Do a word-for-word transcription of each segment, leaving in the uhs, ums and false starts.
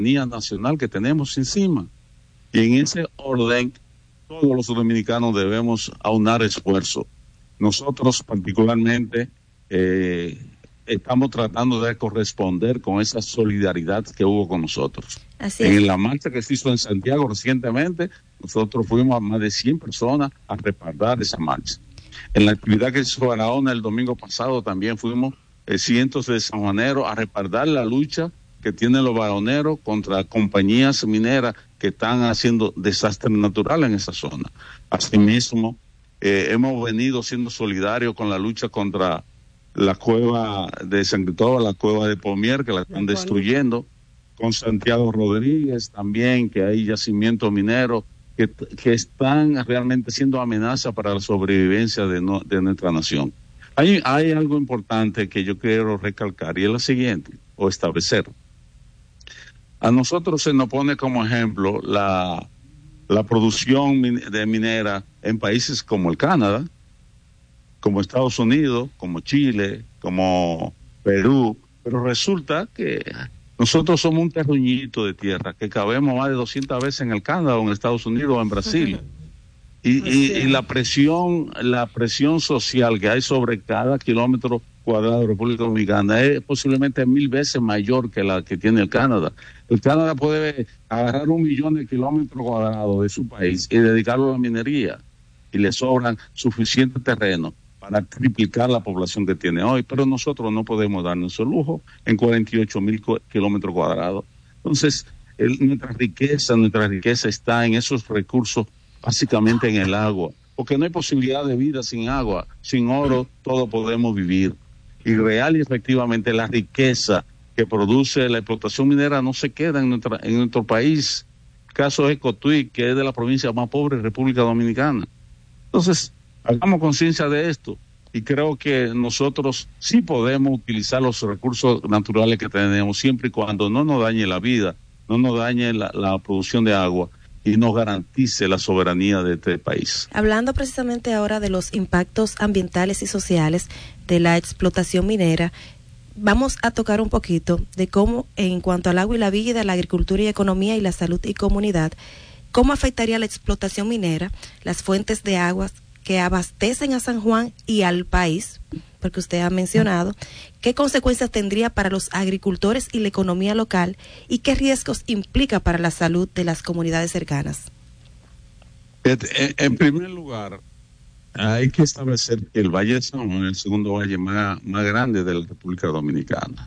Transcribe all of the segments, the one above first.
soberanía nacional que tenemos encima. Y en ese orden, todos los dominicanos debemos aunar esfuerzo. Nosotros particularmente eh, estamos tratando de corresponder con esa solidaridad que hubo con nosotros. Así en es. la marcha que se hizo en Santiago recientemente, nosotros fuimos a más de cien personas a respaldar esa marcha. En la actividad que hizo Barahona el domingo pasado también fuimos eh, cientos de sanjuaneros a respaldar la lucha que tienen los baroneros contra compañías mineras que están haciendo desastres naturales en esa zona. Asimismo, eh, hemos venido siendo solidarios con la lucha contra la cueva de San Cristóbal, la cueva de Pomier, que la están destruyendo, con Santiago Rodríguez también, que hay yacimientos mineros que, que están realmente siendo amenaza para la sobrevivencia de, no, de nuestra nación. Hay, hay algo importante que yo quiero recalcar, y es lo siguiente, o establecer. A nosotros se nos pone como ejemplo la, la producción de minera en países como el Canadá, como Estados Unidos, como Chile, como Perú, pero resulta que nosotros somos un terruñito de tierra, que cabemos más de doscientas veces en el Canadá o en Estados Unidos o en Brasil. Y, y, y la presión, la presión social que hay sobre cada kilómetro cuadrado de República Dominicana es posiblemente mil veces mayor que la que tiene el Canadá. El Canadá puede agarrar un millón de kilómetros cuadrados de su país y dedicarlo a la minería, y le sobran suficiente terreno para triplicar la población que tiene hoy, pero nosotros no podemos darnos ese lujo en cuarenta y ocho mil kilómetros cuadrados. Entonces, el, nuestra riqueza, nuestra riqueza está en esos recursos, básicamente en el agua, porque no hay posibilidad de vida sin agua. Sin oro todo podemos vivir. Y real y efectivamente la riqueza que produce la explotación minera no se queda en, nuestra, en nuestro país. El caso es Cotuí, que es de la provincia más pobre de República Dominicana. Entonces, hagamos conciencia de esto, y creo que nosotros sí podemos utilizar los recursos naturales que tenemos, siempre y cuando no nos dañe la vida, no nos dañe la, la producción de agua y nos garantice la soberanía de este país. Hablando precisamente ahora de los impactos ambientales y sociales de la explotación minera, vamos a tocar un poquito de cómo, en cuanto al agua y la vida, la agricultura y economía y la salud y comunidad, cómo afectaría la explotación minera, las fuentes de aguas que abastecen a San Juan y al país, porque usted ha mencionado, qué consecuencias tendría para los agricultores y la economía local, y qué riesgos implica para la salud de las comunidades cercanas. En primer lugar, hay que establecer que el Valle de San Juan es el segundo valle más, más grande de la República Dominicana.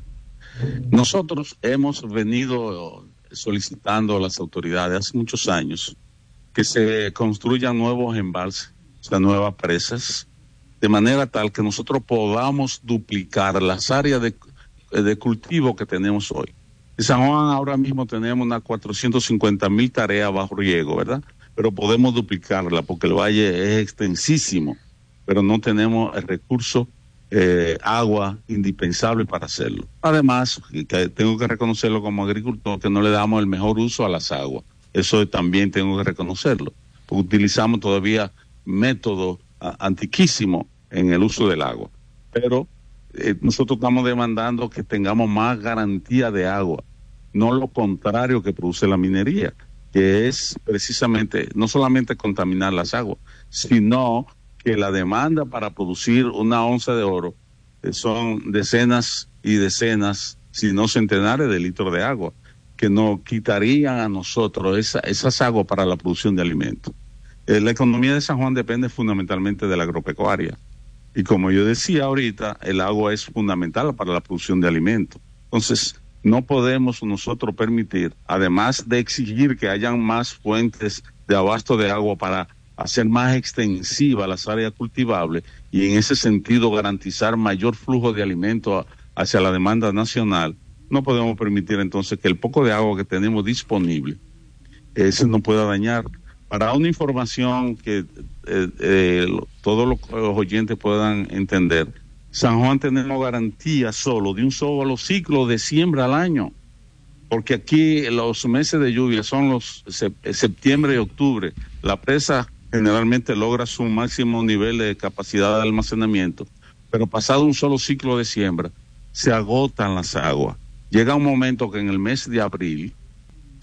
Nosotros hemos venido solicitando a las autoridades hace muchos años que se construyan nuevos embalses, o sea, nuevas presas, de manera tal que nosotros podamos duplicar las áreas de, de cultivo que tenemos hoy. En San Juan ahora mismo tenemos unas cuatrocientas cincuenta mil tareas bajo riego, ¿verdad? Pero podemos duplicarla porque el valle es extensísimo, pero no tenemos el recurso, eh, agua indispensable para hacerlo. Además, que tengo que reconocerlo como agricultor, que no le damos el mejor uso a las aguas. Eso también tengo que reconocerlo, porque utilizamos todavía métodos a, antiquísimos en el uso del agua. Pero eh, nosotros estamos demandando que tengamos más garantía de agua, no lo contrario que produce la minería, que es precisamente no solamente contaminar las aguas, sino que la demanda para producir una onza de oro eh, son decenas y decenas, si no centenares de litros de agua, que nos quitarían a nosotros esa, esas aguas para la producción de alimentos. Eh, la economía de San Juan depende fundamentalmente de la agropecuaria. Y como yo decía ahorita, el agua es fundamental para la producción de alimentos. Entonces, no podemos nosotros permitir, además de exigir que hayan más fuentes de abasto de agua para hacer más extensiva las áreas cultivables y en ese sentido garantizar mayor flujo de alimentos hacia la demanda nacional, no podemos permitir entonces que el poco de agua que tenemos disponible eh, se nos pueda dañar. Para una información que eh, eh, todos los oyentes puedan entender, San Juan tenemos garantía solo de un solo ciclo de siembra al año, porque aquí los meses de lluvia son los septiembre y octubre. La presa generalmente logra su máximo nivel de capacidad de almacenamiento, pero pasado un solo ciclo de siembra, se agotan las aguas. Llega un momento que en el mes de abril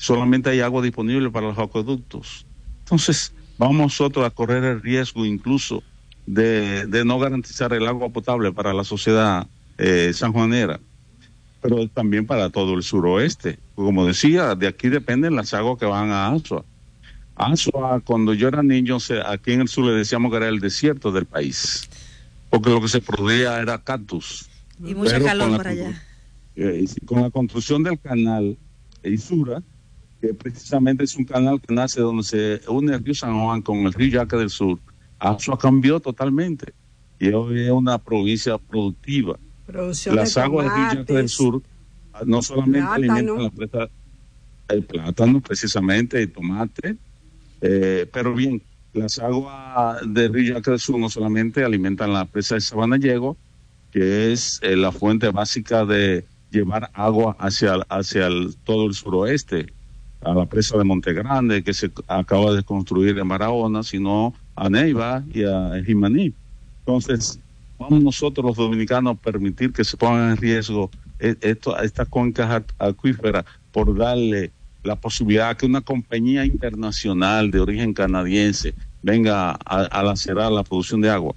solamente hay agua disponible para los acueductos. Entonces, vamos nosotros a correr el riesgo incluso de, de no garantizar el agua potable para la sociedad eh, sanjuanera, pero también para todo el suroeste. Como decía, de aquí dependen las aguas que van a Azua. Azua, cuando yo era niño, se, aquí en el sur le decíamos que era el desierto del país, porque lo que se producía era cactus. Y mucha pero calor la, por allá. Eh, con la construcción del canal Isura, que precisamente es un canal que nace donde se une el río San Juan con el río Yaque del Sur, Azua cambió totalmente y hoy es una provincia productiva. Producción Las de aguas del río Yaque del Sur no solamente plátano. alimentan la presa, el plátano precisamente, el tomate, eh, pero bien, las aguas del río Yaque del Sur no solamente alimentan la presa de Sabanayego, que es eh, la fuente básica de llevar agua hacia, hacia el, todo el suroeste, a la presa de Monte Grande, que se acaba de construir en Barahona, sino a Neiva y a Jimaní. Entonces, vamos nosotros los dominicanos a permitir que se pongan en riesgo esto, esta cuenca acuífera por darle la posibilidad a que una compañía internacional de origen canadiense venga a, a lacerar la producción de agua.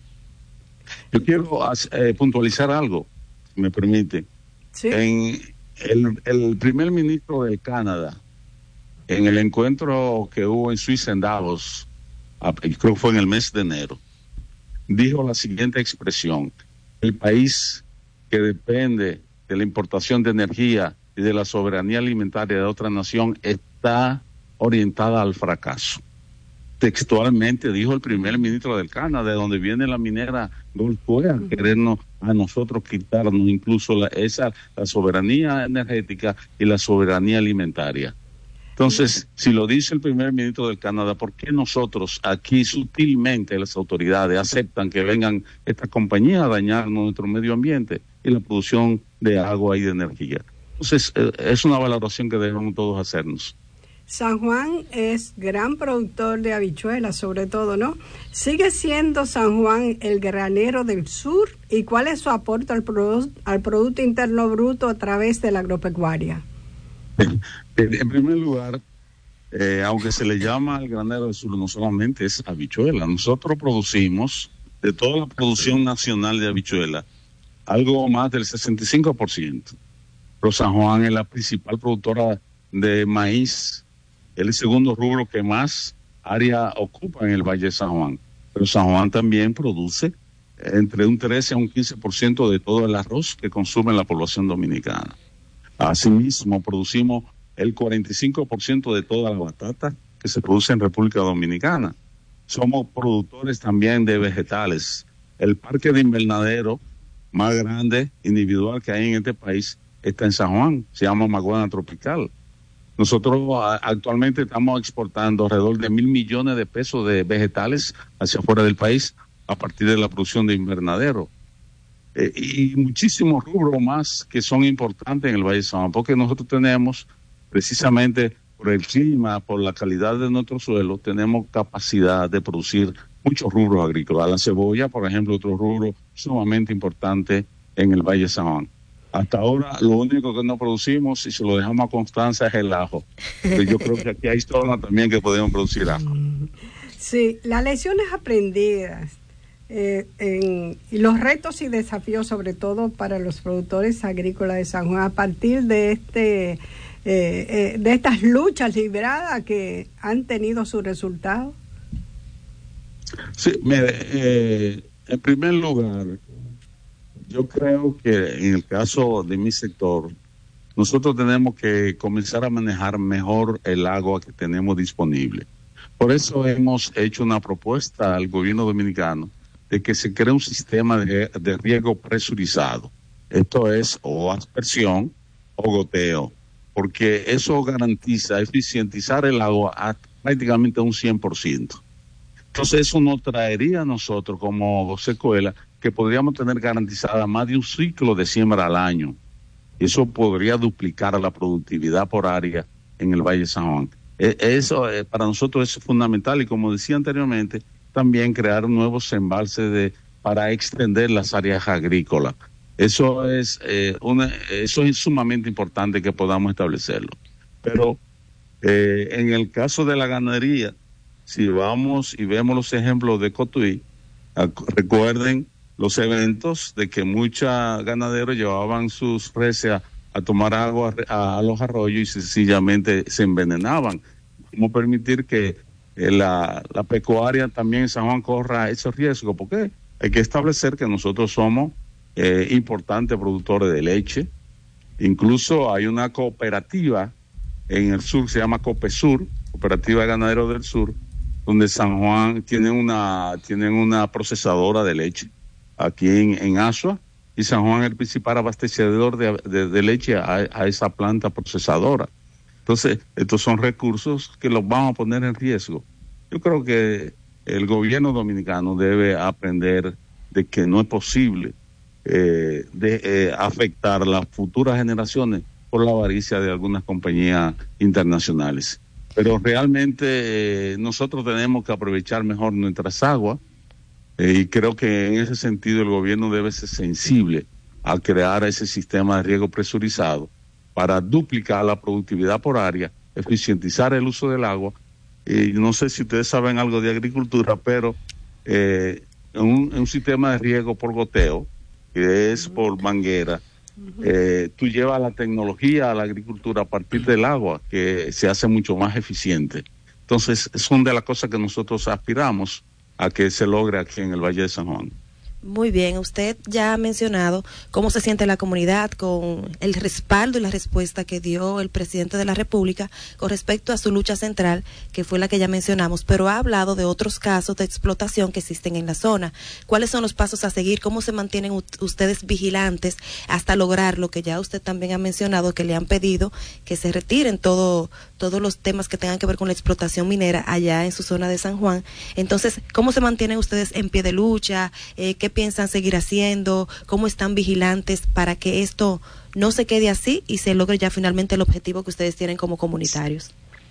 Yo quiero eh, puntualizar algo, si me permite. ¿Sí? En el, el primer ministro de Canadá, en el encuentro que hubo en Suiza, en Davos, creo que fue en el mes de enero, dijo la siguiente expresión: el país que depende de la importación de energía y de la soberanía alimentaria de otra nación está orientada al fracaso. Textualmente dijo el primer ministro del Canadá, de donde viene la minera Goldcoe, a querernos a nosotros quitarnos incluso la, esa la soberanía energética y la soberanía alimentaria. Entonces, si lo dice el primer ministro del Canadá, ¿por qué nosotros aquí sutilmente las autoridades aceptan que vengan estas compañías a dañar nuestro medio ambiente y la producción de agua y de energía? Entonces, eh, es una valoración que debemos todos hacernos. San Juan es gran productor de habichuelas, sobre todo, ¿no? ¿Sigue siendo San Juan el granero del sur? ¿Y cuál es su aporte al, produ- al Producto Interno Bruto a través de la agropecuaria? En primer lugar, eh, aunque se le llama el granero del sur, no solamente es habichuela. Nosotros producimos, de toda la producción nacional de habichuela, algo más del sesenta y cinco por ciento. Pero San Juan es la principal productora de maíz, el segundo rubro que más área ocupa en el Valle de San Juan. Pero San Juan también produce entre un trece a un quince por ciento de todo el arroz que consume la población dominicana. Asimismo, producimos el cuarenta y cinco por ciento de toda la batata que se produce en República Dominicana. Somos productores también de vegetales. El parque de invernadero más grande individual que hay en este país está en San Juan, se llama Maguana Tropical. Nosotros a, actualmente estamos exportando alrededor de mil millones de pesos de vegetales hacia afuera del país a partir de la producción de invernadero. Eh, y muchísimos rubros más que son importantes en el Valle de San Juan, porque nosotros tenemos, precisamente por el clima, por la calidad de nuestro suelo, tenemos capacidad de producir muchos rubros agrícolas. La cebolla, por ejemplo, otro rubro sumamente importante en el Valle de San Juan. Hasta ahora lo único que no producimos, y se lo dejamos a Constanza, es el ajo. Pero yo creo que aquí hay zonas también que podemos producir ajo. Sí, las lecciones aprendidas eh, en, y los retos y desafíos, sobre todo para los productores agrícolas de San Juan, a partir de este eh, eh, de estas luchas libradas que han tenido su resultado. Sí, mire, eh, en primer lugar, yo creo que en el caso de mi sector, nosotros tenemos que comenzar a manejar mejor el agua que tenemos disponible. Por eso hemos hecho una propuesta al gobierno dominicano de que se cree un sistema de, de riego presurizado. Esto es o aspersión o goteo, porque eso garantiza eficientizar el agua a prácticamente un cien por ciento. Entonces eso nos traería a nosotros como secuela que podríamos tener garantizada más de un ciclo de siembra al año. Eso podría duplicar la productividad por área en el Valle de San Juan. Eso eh, para nosotros es fundamental, y como decía anteriormente, también crear nuevos embalses de, para extender las áreas agrícolas. Eso es, eh, una, eso es sumamente importante que podamos establecerlo. Pero Eh, en el caso de la ganadería, si vamos y vemos los ejemplos de Cotuí, recuerden los eventos de que muchos ganaderos llevaban sus reses a, a tomar agua a, a los arroyos y sencillamente se envenenaban. ¿Cómo permitir que eh, la, la pecuaria también en San Juan corra esos riesgos? Porque hay que establecer que nosotros somos eh, importantes productores de leche. Incluso hay una cooperativa en el sur, se llama Copesur, Cooperativa de Ganaderos del Sur, donde San Juan tiene una, tienen una procesadora de leche aquí en, en Asua, y San Juan es el principal abastecedor de, de, de leche a, a esa planta procesadora. Entonces, estos son recursos que los vamos a poner en riesgo. Yo creo que el gobierno dominicano debe aprender de que no es posible eh, de, eh, afectar a las futuras generaciones por la avaricia de algunas compañías internacionales. Pero realmente eh, nosotros tenemos que aprovechar mejor nuestras aguas, eh, y creo que en ese sentido el gobierno debe ser sensible a crear ese sistema de riego presurizado para duplicar la productividad por área, eficientizar el uso del agua. Y no sé si ustedes saben algo de agricultura, pero eh, un, un sistema de riego por goteo, que es por manguera, eh, tú llevas la tecnología a la agricultura a partir del agua, que se hace mucho más eficiente. Entonces, son de las cosas que nosotros aspiramos a que se logre aquí en el Valle de San Juan. Muy bien, usted ya ha mencionado cómo se siente la comunidad con el respaldo y la respuesta que dio el presidente de la República con respecto a su lucha central, que fue la que ya mencionamos, pero ha hablado de otros casos de explotación que existen en la zona. ¿Cuáles son los pasos a seguir? ¿Cómo se mantienen ustedes vigilantes hasta lograr lo que ya usted también ha mencionado, que le han pedido que se retiren todo, todos los temas que tengan que ver con la explotación minera allá en su zona de San Juan? Entonces, ¿cómo se mantienen ustedes en pie de lucha? Eh, ¿Qué piensan seguir haciendo? ¿Cómo están vigilantes para que esto no se quede así y se logre ya finalmente el objetivo que ustedes tienen como comunitarios?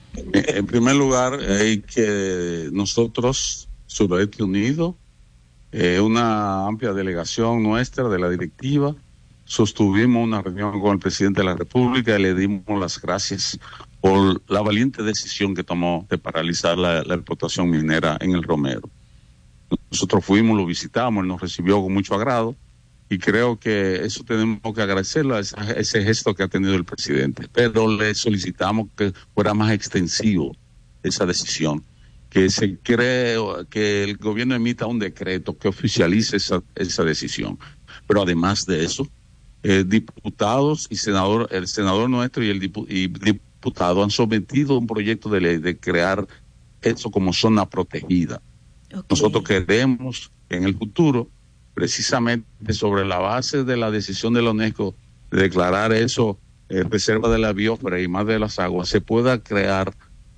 En primer lugar, hay que nosotros, Suroeste Unido, eh, una amplia delegación nuestra de la directiva, sostuvimos una reunión con el presidente de la República y le dimos las gracias por la valiente decisión que tomó de paralizar la, la explotación minera en el Romero. Nosotros fuimos, lo visitamos, él nos recibió con mucho agrado y creo que eso tenemos que agradecerlo a ese, ese gesto que ha tenido el presidente. Pero le solicitamos que fuera más extensivo esa decisión, que se cree, que el gobierno emita un decreto que oficialice esa, esa decisión. Pero además de eso, eh, diputados y senador, el senador nuestro y el dipu, y diputado han sometido un proyecto de ley de crear eso como zona protegida. Okay. Nosotros queremos en el futuro, precisamente sobre la base de la decisión de la UNESCO de declarar eso eh, reserva de la biosfera y más de las aguas, se pueda crear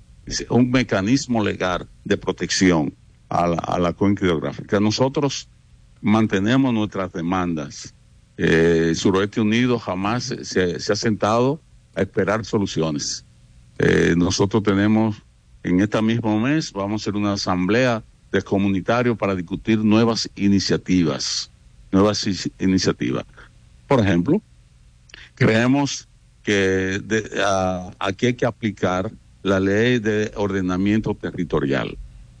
un mecanismo legal de protección a la, a la cuenca hidrográfica. Nosotros mantenemos nuestras demandas. Eh, Suroeste Unido jamás se, se ha sentado a esperar soluciones. Eh, nosotros tenemos, en este mismo mes, vamos a hacer una asamblea de comunitarios para discutir nuevas iniciativas, nuevas iniciativas. Por ejemplo, creemos que de, a, aquí hay que aplicar la ley de ordenamiento territorial.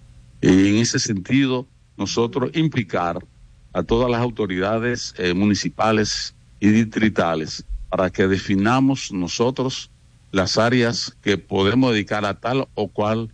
Y en ese sentido, nosotros implicar a todas las autoridades eh, municipales y distritales para que definamos nosotros las áreas que podemos dedicar a tal o cual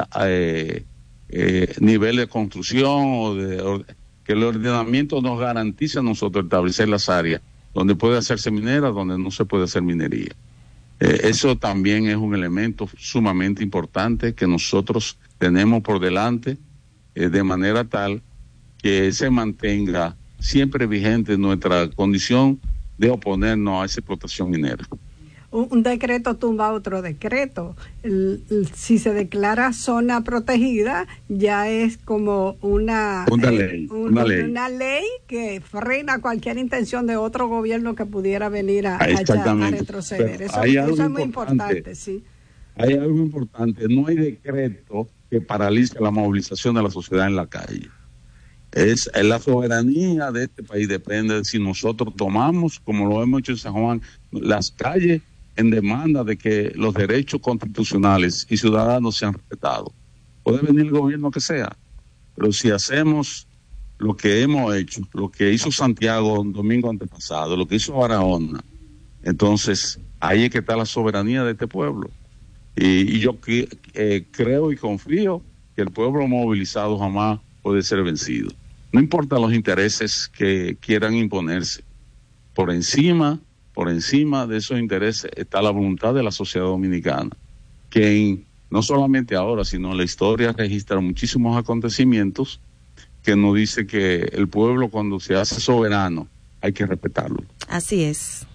eh, eh, nivel de construcción o de or, que el ordenamiento nos garantice a nosotros establecer las áreas donde puede hacerse minera, donde no se puede hacer minería. Eh, eso también es un elemento sumamente importante que nosotros tenemos por delante, eh, de manera tal que se mantenga siempre vigente nuestra condición de oponernos a esa explotación minera. Un, un decreto tumba otro decreto. El, el, si se declara zona protegida, ya es como una, una, eh, ley, un, una, ley. una ley que frena cualquier intención de otro gobierno que pudiera venir a, ah, a, a retroceder. Pero eso eso es muy importante, sí. Hay algo importante, no hay decreto que paralice la movilización de la sociedad en la calle. Es, es la soberanía de este país, depende de si nosotros tomamos, como lo hemos hecho en San Juan, las calles en demanda de que los derechos constitucionales y ciudadanos sean respetados. Puede venir el gobierno que sea, pero si hacemos lo que hemos hecho, lo que hizo Santiago el domingo antepasado, lo que hizo Barahona, entonces ahí es que está la soberanía de este pueblo. Y, y yo eh, creo y confío que el pueblo movilizado jamás puede ser vencido. No importa los intereses que quieran imponerse. Por encima, por encima de esos intereses está la voluntad de la sociedad dominicana, que en, no solamente ahora, sino en la historia registra muchísimos acontecimientos que nos dice que el pueblo, cuando se hace soberano, hay que respetarlo. Así es.